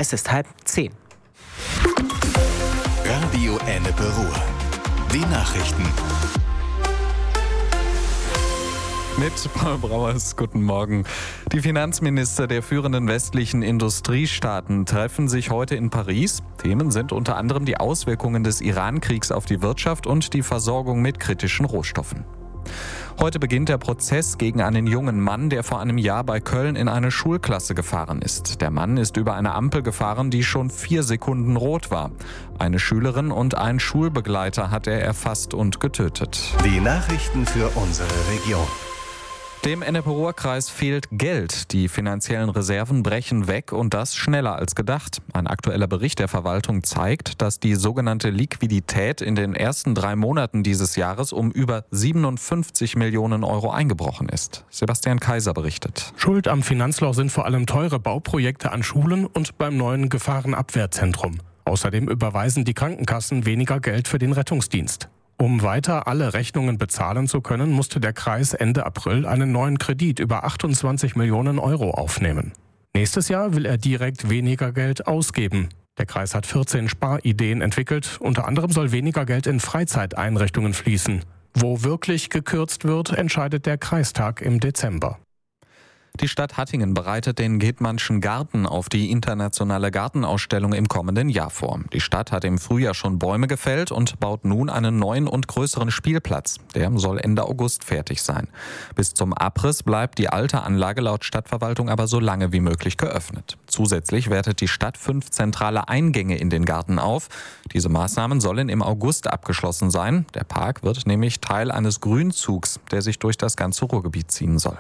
Es ist 9:30. Radio Ennepe Ruhr. Die Nachrichten. Mit Paul Brauers, guten Morgen. Die Finanzminister der führenden westlichen Industriestaaten treffen sich heute in Paris. Themen sind unter anderem die Auswirkungen des Iran-Kriegs auf die Wirtschaft und die Versorgung mit kritischen Rohstoffen. Heute beginnt der Prozess gegen einen jungen Mann, der vor einem Jahr bei Köln in eine Schulklasse gefahren ist. Der Mann ist über eine Ampel gefahren, die schon 4 Sekunden rot war. Eine Schülerin und ein Schulbegleiter hat er erfasst und getötet. Die Nachrichten für unsere Region. Dem Ennepe-Ruhr-Kreis fehlt Geld. Die finanziellen Reserven brechen weg und das schneller als gedacht. Ein aktueller Bericht der Verwaltung zeigt, dass die sogenannte Liquidität in den ersten 3 Monaten dieses Jahres um über 57 Millionen Euro eingebrochen ist. Sebastian Kaiser berichtet. Schuld am Finanzloch sind vor allem teure Bauprojekte an Schulen und beim neuen Gefahrenabwehrzentrum. Außerdem überweisen die Krankenkassen weniger Geld für den Rettungsdienst. Um weiter alle Rechnungen bezahlen zu können, musste der Kreis Ende April einen neuen Kredit über 28 Millionen Euro aufnehmen. Nächstes Jahr will er direkt weniger Geld ausgeben. Der Kreis hat 14 Sparideen entwickelt. Unter anderem soll weniger Geld in Freizeiteinrichtungen fließen. Wo wirklich gekürzt wird, entscheidet der Kreistag im Dezember. Die Stadt Hattingen bereitet den Gethmannschen Garten auf die internationale Gartenausstellung im kommenden Jahr vor. Die Stadt hat im Frühjahr schon Bäume gefällt und baut nun einen neuen und größeren Spielplatz. Der soll Ende August fertig sein. Bis zum Abriss bleibt die alte Anlage laut Stadtverwaltung aber so lange wie möglich geöffnet. Zusätzlich wertet die Stadt 5 zentrale Eingänge in den Garten auf. Diese Maßnahmen sollen im August abgeschlossen sein. Der Park wird nämlich Teil eines Grünzugs, der sich durch das ganze Ruhrgebiet ziehen soll.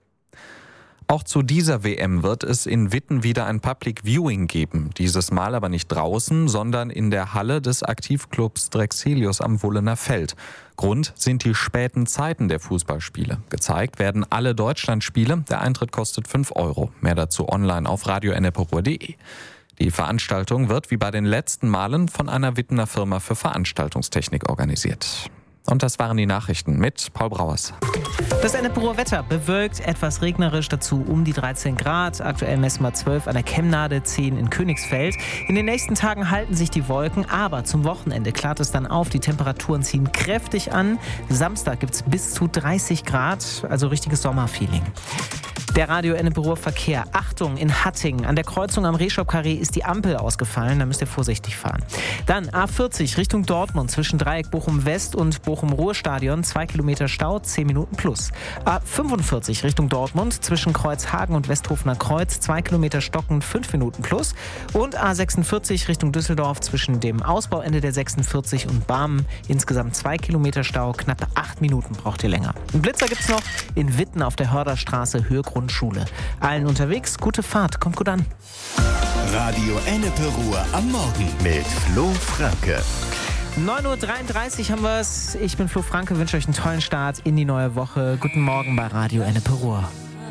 Auch zu dieser WM wird es in Witten wieder ein Public Viewing geben. Dieses Mal aber nicht draußen, sondern in der Halle des Aktivclubs Drexelius am Wullener Feld. Grund sind die späten Zeiten der Fußballspiele. Gezeigt werden alle Deutschlandspiele. Der Eintritt kostet 5 Euro. Mehr dazu online auf radioenneperuhr.de. Die Veranstaltung wird wie bei den letzten Malen von einer Wittener Firma für Veranstaltungstechnik organisiert. Und das waren die Nachrichten mit Paul Brauers. Das Ennepe-Ruhr Wetter bewölkt, etwas regnerisch, dazu um die 13 Grad. Aktuell messen wir 12 an der Kemnade, 10 in Königsfeld. In den nächsten Tagen halten sich die Wolken, aber zum Wochenende klart es dann auf. Die Temperaturen ziehen kräftig an. Samstag gibt es bis zu 30 Grad, also richtiges Sommerfeeling. Der Radio Ennepe-Ruhr Verkehr. Achtung, in Hattingen. An der Kreuzung am Rehshop-Karree ist die Ampel ausgefallen. Da müsst ihr vorsichtig fahren. Dann A40 Richtung Dortmund zwischen Dreieck Bochum-West und Bochum-Ruhr-Stadion. 2 Kilometer Stau, 10 Minuten plus. A45 Richtung Dortmund zwischen Kreuzhagen und Westhofener Kreuz. 2 Kilometer Stocken, 5 Minuten plus. Und A46 Richtung Düsseldorf zwischen dem Ausbauende der 46 und Barmen. Insgesamt 2 Kilometer Stau, knappe 8 Minuten braucht ihr länger. Einen Blitzer gibt's noch in Witten auf der Hörderstraße, Höhe Grundschule. Allen unterwegs, gute Fahrt, kommt gut an. Radio Ennepe Ruhr am Morgen mit Flo Franke. 9:33 Uhr haben wir es. Ich bin Flo Franke, wünsche euch einen tollen Start in die neue Woche. Guten Morgen bei Radio Ennepe Ruhr.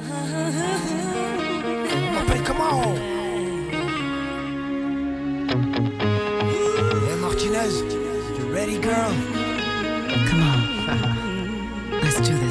Come on. Hey Martinez, you ready, girl? Come on. Let's do this.